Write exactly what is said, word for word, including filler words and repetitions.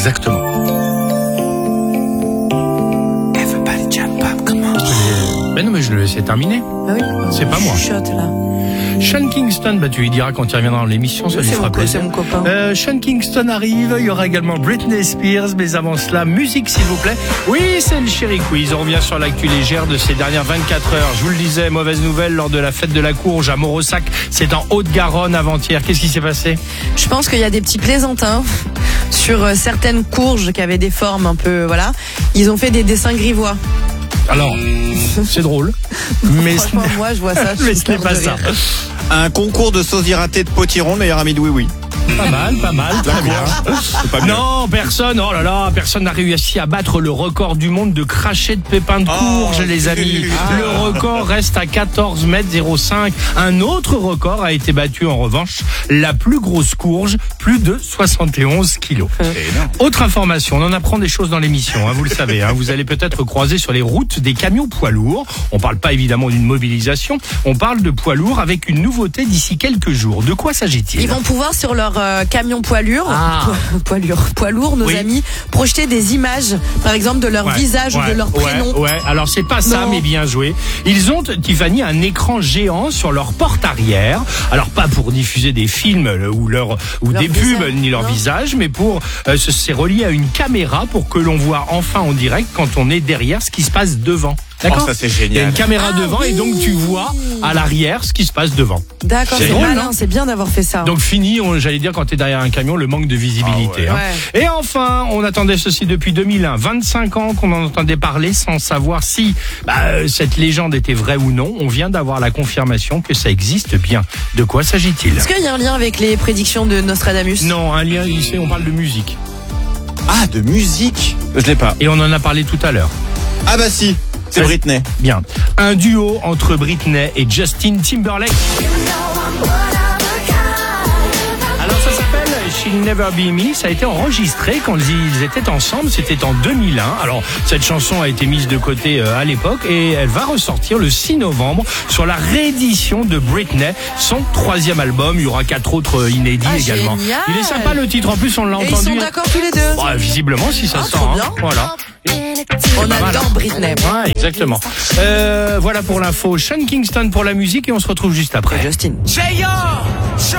Exactement. Everybody jump up, come on. Ben non, mais je le laissais terminer. Ah oui. C'est pas moi. Chuchote, là. Sean Kingston, bah tu lui diras quand il reviendra dans l'émission, ça lui C'est fera mon co- plaisir. c'est mon copain. Euh, Sean Kingston arrive, il y aura également Britney Spears, mais avant cela, musique s'il vous plaît. Oui, c'est le Chéri Quiz, on revient sur l'actu légère de ces dernières vingt-quatre heures. Je vous le disais, mauvaise nouvelle lors de la fête de la courge à Morossac, c'est en Haute-Garonne avant-hier. Qu'est-ce qui s'est passé? Je pense qu'il y a des petits plaisantins sur euh, certaines courges qui avaient des formes un peu, voilà. Ils ont fait des dessins grivois. Alors, c'est drôle, mais ce Franchement, moi, je vois ça. je mais suis ce n'est morte pas de ça. rire. Un concours de sosie raté de potiron, meilleur ami de Oui Oui. Pas mal, pas mal, très bien. C'est pas mieux. Non, personne, oh là là, personne n'a réussi à battre le record du monde de cracher de pépins de courge, Oh, les amis. putain. Le record reste à quatorze mètres zéro cinq. Un autre record a été battu en revanche, la plus grosse courge, plus de soixante et onze kilos. C'est énorme. Autre information, on en apprend des choses dans l'émission, hein, vous le savez. Hein, vous allez peut-être croiser sur les routes des camions poids lourds. On parle pas évidemment d'une mobilisation, on parle de poids lourds avec une nouveauté d'ici quelques jours. De quoi s'agit-il? Ils vont pouvoir sur leur euh, camion poids lourd, Ah. poids lourd, poids lourd, nos Oui. amis, projeter des images, par exemple de leur Ouais, visage ou ouais, de leur ouais, prénom. Ouais, alors c'est pas ça, Non. mais bien joué. Ils ont, Tiffany, un écran géant sur leur porte arrière. Alors pas pour diffuser des films euh, ou leur ou Leur des pubs visage, ni leur non. visage, mais pour euh, ce- c'est relié à une caméra pour que l'on voit enfin en direct quand on est derrière ce qui se passe devant. D'accord. Oh, ça, c'est Il y a génial. une caméra Ah, devant oui. et donc tu vois à l'arrière ce qui se passe devant. D'accord, C'est c'est drôle, malin, non c'est bien d'avoir fait ça. Donc fini, on- j'allais dire quand tu es derrière un camion, le manque de visibilité. Ah hein. ouais. Et enfin, on attendait ceci depuis deux mille un, vingt-cinq ans qu'on en entendait parler sans savoir si bah, euh, cette légende était vraie ou non. On vient d'avoir la confirmation que ça existe bien. De quoi s'agit-il? Est-ce qu'il y a un lien avec les prédictions de Nostradamus? Non, un lien ici, on parle de musique. Ah, de musique. Je l'ai pas. Et on en a parlé tout à l'heure. Ah bah si, c'est Ouais. Britney. Bien. Un duo entre Britney et Justin Timberlake. Alors ça s'appelle She'll Never Be Me. Ça a été enregistré quand ils étaient ensemble. C'était en deux mille un. Alors cette chanson a été mise de côté euh, à l'époque et elle va ressortir le six novembre sur la réédition de Britney, son troisième album. Il y aura quatre autres euh, inédits Ah, également. génial. Il est sympa le titre. En plus on l'a Et ils entendu. sont d'accord tous les deux. Ouais, visiblement si ça Ah, sort. trop hein. bien. Voilà. On pas mal, adore hein. Britney. Ouais, exactement. Euh, voilà pour l'info. Sean Kingston pour la musique et on se retrouve juste après. Justin. J R, show